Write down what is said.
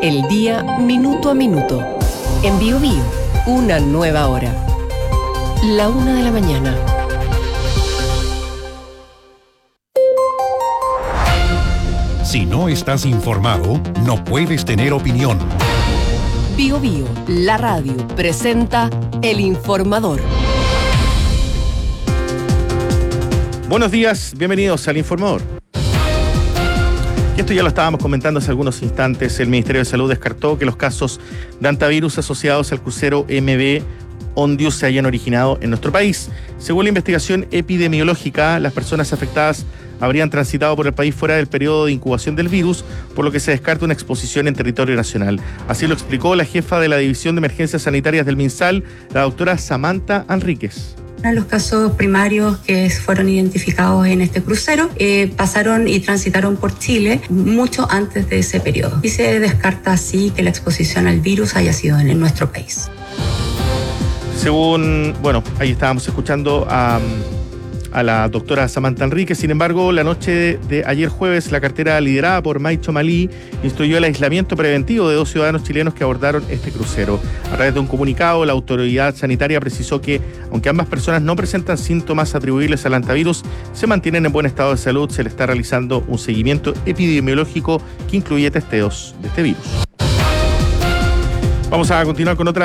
El día minuto a minuto. En Biobío, una nueva hora. 1:00 a.m. Si no estás informado, no puedes tener opinión. Biobío, la radio, presenta El Informador. Buenos días, bienvenidos al Informador. Y esto ya lo estábamos comentando hace algunos instantes. El Ministerio de Salud descartó que los casos de hantavirus asociados al crucero MV Ondius se hayan originado en nuestro país. Según la investigación epidemiológica, las personas afectadas habrían transitado por el país fuera del periodo de incubación del virus, por lo que se descarta una exposición en territorio nacional. Así lo explicó la jefa de la División de Emergencias Sanitarias del MinSal, la doctora Samantha Enríquez. Los casos primarios que fueron identificados en este crucero pasaron y transitaron por Chile mucho antes de ese periodo. Y se descarta así que la exposición al virus haya sido en nuestro país. Según, ahí estábamos escuchando a la doctora Samantha Enríquez. Sin embargo, la noche de ayer jueves, la cartera liderada por Maicho Malí instruyó el aislamiento preventivo de 2 ciudadanos chilenos que abordaron este crucero. A través de un comunicado, la autoridad sanitaria precisó que, aunque ambas personas no presentan síntomas atribuibles al hantavirus, se mantienen en buen estado de salud. Se le está realizando un seguimiento epidemiológico que incluye testeos de este virus. Vamos a continuar con otra